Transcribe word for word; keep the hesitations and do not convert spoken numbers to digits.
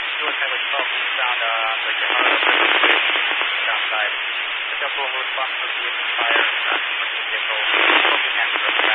You will have a smoke sound uh, under your heart downside. The double response to the fire, uh, vehicle, smoking and